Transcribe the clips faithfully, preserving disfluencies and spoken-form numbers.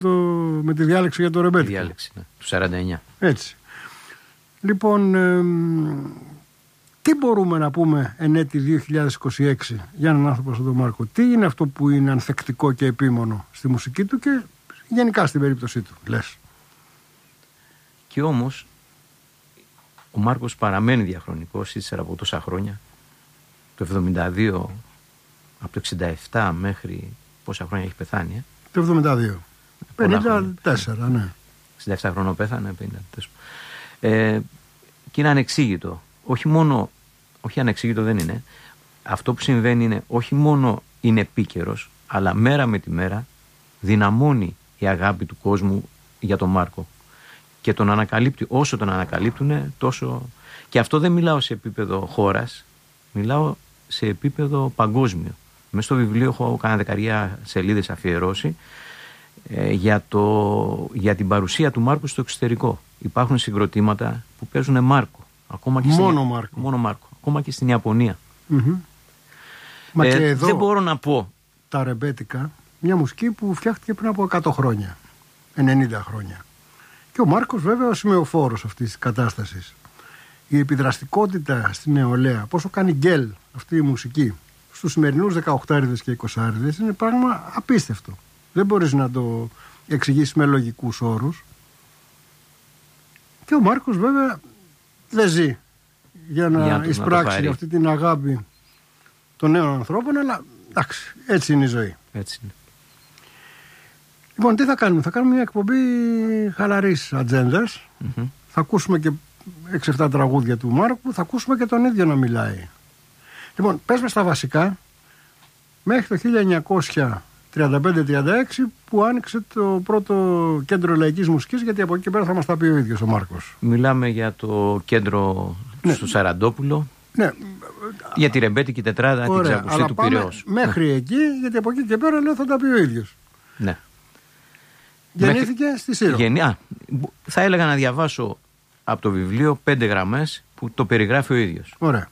το, με τη διάλεξη για το ρεμπέτικο. Τη διάλεξη, ναι, του σαράντα εννιά. Έτσι. Λοιπόν, ε, τι μπορούμε να πούμε εν έτη δύο χιλιάδες είκοσι έξι για έναν άνθρωπο σαν τον Μάρκο? Τι είναι αυτό που είναι ανθεκτικό και επίμονο στη μουσική του και γενικά στην περίπτωσή του, λες? Και όμως ο Μάρκος παραμένει διαχρονικός ύστερα από τόσα χρόνια. Το εβδομήντα δύο, από το εξήντα επτά μέχρι πόσα χρόνια έχει πεθάνει, ε? Το εβδομήντα δύο. πενήντα τέσσερα, ναι. εξήντα επτά χρονών πέθανε, πενήντα τέσσερα. Ε, και είναι ανεξήγητο. Όχι μόνο, όχι ανεξήγητο δεν είναι. Αυτό που συμβαίνει είναι όχι μόνο είναι επίκαιρος, αλλά μέρα με τη μέρα δυναμώνει η αγάπη του κόσμου για τον Μάρκο. Και τον ανακαλύπτει, όσο τον ανακαλύπτουν, τόσο. Και αυτό δεν μιλάω σε επίπεδο χώρας, μιλάω σε επίπεδο παγκόσμιο. Μες στο βιβλίο έχω κάνα δεκαριά σελίδες αφιερώσει ε, για, το, για την παρουσία του Μάρκου στο εξωτερικό. Υπάρχουν συγκροτήματα που παίζουν Μάρκο. Ακόμα και μόνο, στην, Μάρκο. μόνο Μάρκο. Ακόμα και στην Ιαπωνία. Mm-hmm. Μα ε, και εδώ δεν μπορώ να πω. Τα ρεμπέτικα, μια μουσική που φτιάχτηκε πριν από εκατό χρόνια, ενενήντα χρόνια. Και ο Μάρκος βέβαια ο σημεοφόρος αυτής της κατάστασης. Η επιδραστικότητα στην νεολαία, πόσο κάνει γκέλ αυτή η μουσική στους σημερινούς δεκαοκτάριδες και εικοσάριδες, είναι πράγμα απίστευτο. Δεν μπορείς να το εξηγήσεις με λογικούς όρους. Και ο Μάρκος βέβαια δεν ζει για να, για να εισπράξει αυτή την αγάπη των νέων ανθρώπων, αλλά εντάξει, έτσι είναι η ζωή. Έτσι είναι. Λοιπόν, τι θα κάνουμε? Θα κάνουμε μια εκπομπή χαλαρής ατζέντας. Mm-hmm. Θα ακούσουμε και έξι εφτά τραγούδια του Μάρκου, θα ακούσουμε και τον ίδιο να μιλάει. Λοιπόν, πες μας τα βασικά μέχρι το χίλια εννιακόσια τριάντα πέντε τριάντα έξι που άνοιξε το πρώτο κέντρο λαϊκής μουσικής, γιατί από εκεί και πέρα θα μας τα πει ο ίδιος ο Μάρκος. Μιλάμε για το κέντρο ναι. στο Σαραντόπουλο. Ναι. Για τη ρεμπέτικη τετράδα, την ξακουστή του Πειραιώς. Μέχρι ναι. εκεί, γιατί από εκεί και πέρα λέω θα τα πει ο ίδιος. Ναι. Γεννήθηκε μέχρι... στη Σύρο. Γεννή... Α, θα έλεγα να διαβάσω από το βιβλίο πέντε γραμμές που το περιγράφει ο ίδιος. Ωραία.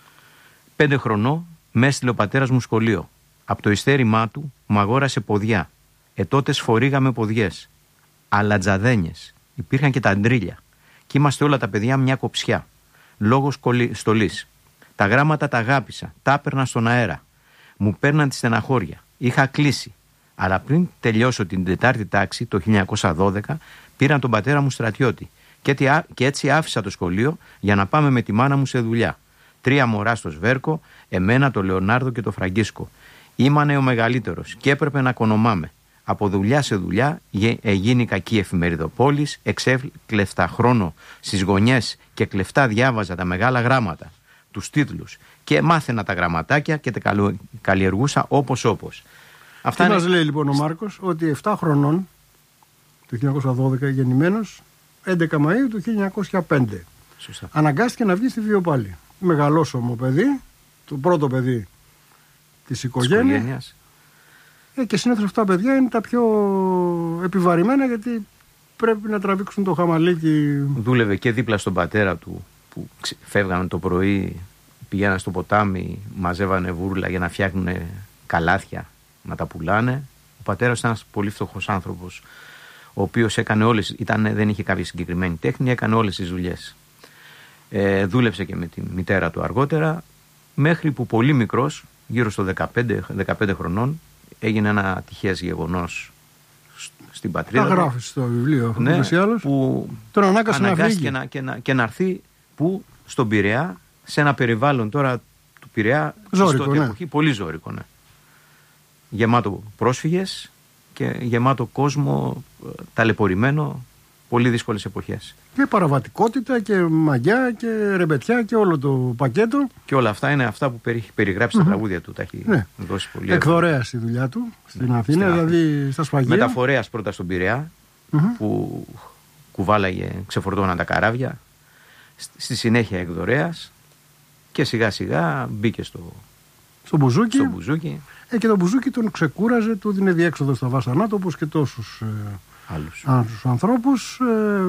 Πέντε χρονών με έστειλε ο πατέρας μου σχολείο. Από το ιστέρημά του μου αγόρασε ποδιά. Ετότες φορήγαμε ποδιές. Αλατζαδένιες. Υπήρχαν και τα αντρίλια. Και είμαστε όλα τα παιδιά μια κοψιά. Λόγος στολής. Τα γράμματα τα αγάπησα. Τα έπαιρνα στον αέρα. Μου παίρναν τη στεναχώρια. Είχα κλείσει. Αλλά πριν τελειώσω την τετάρτη τάξη το χίλια εννιακόσια δώδεκα πήραν τον πατέρα μου στρατιώτη. Και έτσι άφησα το σχολείο για να πάμε με τη μάνα μου σε δουλειά. Τρία μωρά στο Σβέρκο, εμένα, το Λεωνάρδο και το Φραγκίσκο. Ήμανε ο μεγαλύτερος και έπρεπε να κονομάμε. Από δουλειά σε δουλειά έγινε κακή εφημεριδοπόλης, εξέκλεφτα χρόνο στις γωνιές και κλεφτά διάβαζα τα μεγάλα γράμματα, τους τίτλους και μάθαινα τα γραμματάκια και τα καλλιεργούσα όπως όπως. Αυτά τι είναι... μας λέει λοιπόν ο Μάρκος, ότι επτά χρονών, το χίλια εννιακόσια δώδεκα γεννημένος, έντεκα Μαΐου του χίλια εννιακόσια πέντε. Σωστά. Αναγκάστηκε να βγει στη Βιοπάλη. Μεγαλόσωμο παιδί, το πρώτο παιδί της οικογένειας. Ε, και συνήθως αυτά τα παιδιά είναι τα πιο επιβαρημένα, γιατί πρέπει να τραβήξουν το χαμαλίκι. Δούλευε και δίπλα στον πατέρα του που φεύγανε το πρωί, πηγαίναν στο ποτάμι, μαζεύανε βούρλα για να φτιάχνουν καλάθια, να τα πουλάνε. Ο πατέρας ήταν ένας πολύ φτωχός άνθρωπος, ο οποίος έκανε όλες, ήταν, δεν είχε κάποια συγκεκριμένη τέχνη, έκανε όλες τις δουλειές. Ε, δούλεψε και με τη μητέρα του αργότερα, μέχρι που πολύ μικρός, γύρω στο δεκαπέντε, δεκαπέντε χρονών, έγινε ένα ατυχές γεγονός στην πατρίδα. Τα γράφει στο βιβλίο, ναι, που τον ανάγκασε να φύγει και να, και, να, και να έρθει που στον Πειραιά, σε ένα περιβάλλον τώρα του Πειραιά, ζώρικο, τότε ναι. εποχή, πολύ ζώρικο, ναι. Γεμάτο πρόσφυγες και γεμάτο κόσμο ταλαιπωρημένο, πολύ δύσκολες εποχές. Και παραβατικότητα και μαγιά και ρεμπετιά και όλο το πακέτο. Και όλα αυτά είναι αυτά που περι, περιγράψει mm-hmm. στα τραγούδια του. Τα έχει ναι. δώσει πολύ. Εκδορέας η δουλειά του στην ναι, Αθήνα, στην δηλαδή στα Σφαγεία. Μεταφορέας πρώτα στον Πειραιά, mm-hmm. που κουβάλαγε, ξεφορτώναν τα καράβια. Στη συνέχεια εκδορέας και σιγά σιγά μπήκε στο, στο μπουζούκι. Στο μπουζούκι. Ε, και το μπουζούκι τον ξεκούραζε, του δίνε διέξοδο στα βάσανά του, όπως και τόσους ε, άλλους άλλους ανθρώπους. Ε,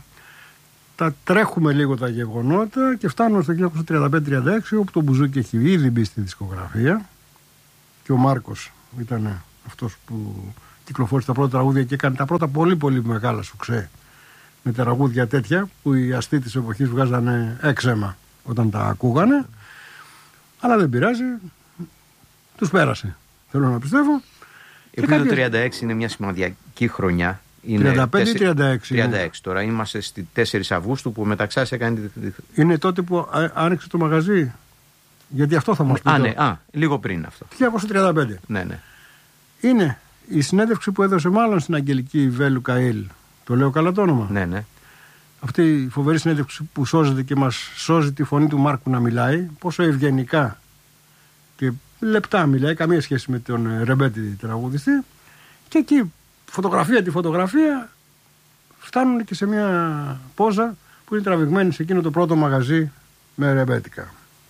τα τρέχουμε λίγο τα γεγονότα και φτάνουμε στο χίλια εννιακόσια τριάντα πέντε τριάντα έξι, όπου το μπουζούκι έχει ήδη μπει στη δισκογραφία και ο Μάρκος ήταν αυτός που κυκλοφόρησε τα πρώτα τραγούδια και έκανε τα πρώτα πολύ πολύ μεγάλα σουξέ με τραγούδια τέτοια που οι αστεί της εποχής βγάζανε έξαιμα όταν τα ακούγανε, αλλά δεν πειράζει, τους πέρασε, θέλω να πιστεύω. Επειδή το τριάντα έξι είναι μια σημαντική χρονιά. Είναι τριάντα πέντε ή τριάντα έξι. τριάντα έξι τώρα. Είμαστε στις τέσσερις Αυγούστου που μεταξάς έκανε. Είναι τότε που άνοιξε το μαγαζί. Γιατί αυτό θα μας πει. Α, ναι, α, λίγο πριν αυτό. χίλια εννιακόσια τριάντα πέντε. Ναι, ναι. Είναι η συνέντευξη που έδωσε μάλλον στην Αγγελική Βέλου Καΐλ. Το λέω καλά το όνομα. Ναι, ναι. Αυτή η φοβερή συνέντευξη που σώζεται και μας σώζει τη φωνή του Μάρκου να μιλάει. Πόσο ευγενικά και λεπτά μιλάει. Καμία σχέση με τον Ρεμπέτη τραγουδιστή. Και εκεί φωτογραφία τη φωτογραφία φτάνουν και σε μια πόζα που είναι τραβηγμένη σε εκείνο το πρώτο μαγαζί με ρεμπέτικα.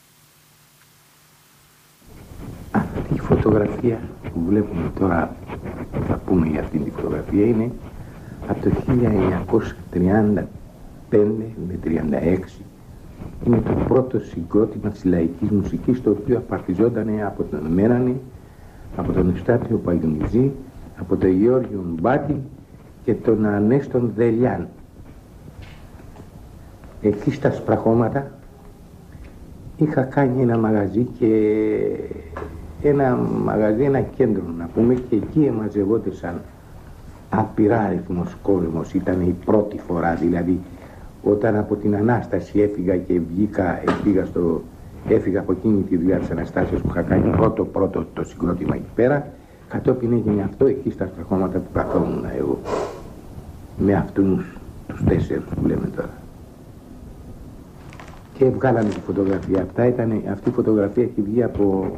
Αυτή η φωτογραφία που βλέπουμε τώρα, θα πούμε για αυτή τη φωτογραφία, είναι από το χίλια εννιακόσια τριάντα πέντε με τριάντα έξι. Είναι το πρώτο συγκρότημα της λαϊκής μουσικής, το οποίο απαρτιζόταν από τον Μένανη, από τον Ευστάθιο Παγιονιζή, από τον Γεώργιο Μπάτη και τον Ανέστον Δελιάν. Εκεί στα Σπραχώματα είχα κάνει ένα μαγαζί και ένα μαγαζί, ένα κέντρο να πούμε, και εκεί εμαζευόντουσαν απειρά αριθμός κόσμος. Ήταν η πρώτη φορά, δηλαδή όταν από την Ανάσταση έφυγα και βγήκα, έφυγα, στο, έφυγα από εκείνη τη δουλειά της Αναστάσεως που είχα κάνει πρώτο πρώτο το συγκρότημα εκεί πέρα. Κατόπιν έγινε αυτό εκεί στα Σπραχώματα που καθόμουν εγώ με αυτούς τους τέσσερους που λέμε τώρα. Και βγάλαμε τη φωτογραφία. Αυτά ήταν, αυτή η φωτογραφία έχει βγει από,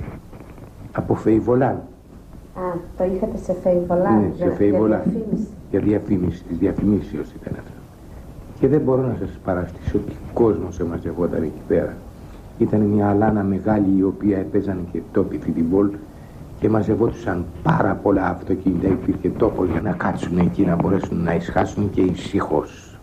από Φεϊβολάν. Α, το είχατε σε Φεϊβολάν, ναι, για, σε Φεϊβολάν. για διαφήμιση. Για διαφήμιση, της διαφημίσεως ήταν αυτό. Και δεν μπορώ να σας παραστήσω τι κόσμος εμαζευόταν εκεί πέρα. Ήταν μια αλάνα μεγάλη η οποία έπαιζαν και τόποι φιτιμπολ και μαζευόντουσαν πάρα πολλά αυτοκίνητα, υπήρχε τόπος για να κάτσουν εκεί, να μπορέσουν να ησυχάσουν και ησύχως.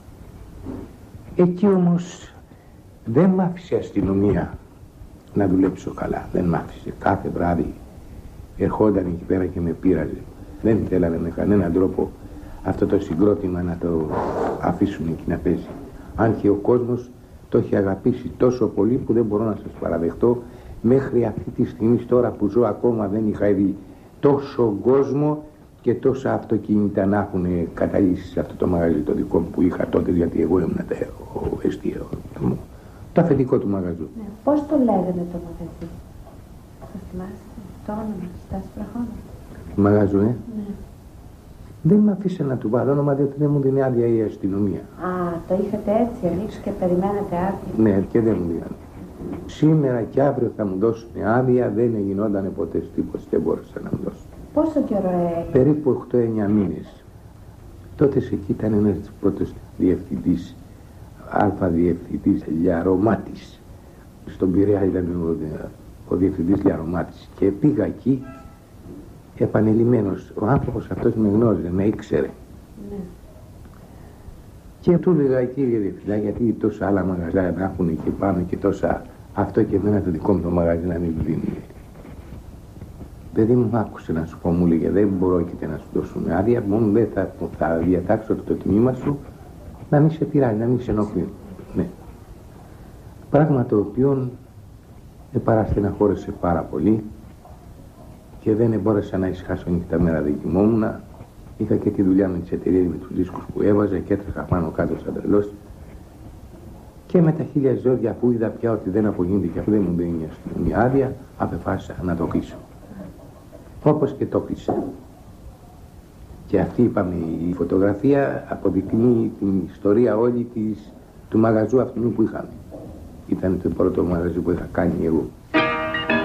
Εκεί όμως δεν μ' άφησε αστυνομία να δουλέψω καλά, δεν μ' άφησε. Κάθε βράδυ ερχόταν εκεί πέρα και με πείραζε. Δεν θέλανε με κανέναν τρόπο αυτό το συγκρότημα να το αφήσουν εκεί να παίζει. Αν και ο κόσμος το έχει αγαπήσει τόσο πολύ που δεν μπορώ να σας παραδεχτώ. Μέχρι αυτή τη στιγμή, τώρα που ζω ακόμα, δεν είχα δει τόσο κόσμο και τόσα αυτοκίνητα να έχουν καταλύσει σε αυτό το μαγαζί το δικό μου που είχα τότε, γιατί εγώ ήμουν ο εστιαίο μου, το αφεντικό του μαγαζού. Ναι. Πώς το λέγανε το μαγαζί, θα θυμάστε το όνομα στα Σπραχώματα? Μαγαζού, ε? Ναι. Δεν με αφήσε να του βάλω όνομα, διότι δεν μου δίνει άδεια η αστυνομία. Α, το είχατε έτσι ανοίξει και περιμένετε άδεια? Ναι, και δεν μου δίνανε. Σήμερα και αύριο θα μου δώσουν άδεια, δεν γινόταν ποτέ τίποτα, δεν μπόρεσα να μου δώσουν. Πόσο καιρό έγινε? Περίπου οκτώ εννιά μήνες. Τότε εκεί ήταν ένας πρώτος διευθυντής, αλφα διευθυντής Λιαρωμάτης. Στον Πειραιά ήταν ο, ο διευθυντής Λιαρωμάτης. Και πήγα εκεί επανειλημμένος. Ο άνθρωπος αυτός με γνώριζε, με ήξερε. Ναι. Και του έλεγα, κύριε διευθυντά, γιατί τόσα άλλα μαγαζιά να έχουν και πάνω και τόσα, αυτό και εμένα το δικό μου το μαγαζί να μην δίνει. Παιδί μου, άκουσε να σου πω, μου λέγε, δεν μπορώ και να σου δώσουν άδεια, μόνο δεν θα, θα διατάξω το τμήμα σου να μην σε πειράζει, να μην σε ενοχλεί. Ναι. Πράγμα το οποίο με παραστεναχώρεσε πάρα πολύ και δεν μπόρεσα να ησυχάσω νύχτα μέρα, δεν κοιμόμουν. Είχα και τη δουλειά με τις εταιρείες, με τους δίσκους που έβαζα και έτρεχα πάνω κάτω σαν τρελός. Και με τα χίλια ζόρια που είδα πια ότι δεν απογίνεται και αφού δεν μου δίνει μια άδεια, απεφάσισα να το κλείσω. Όπως και το κλείσα. Και αυτή, είπαμε, η φωτογραφία αποδεικνύει την ιστορία όλη της, του μαγαζού αυτού που είχαμε. Ήταν το πρώτο μαγαζί που είχα κάνει εγώ.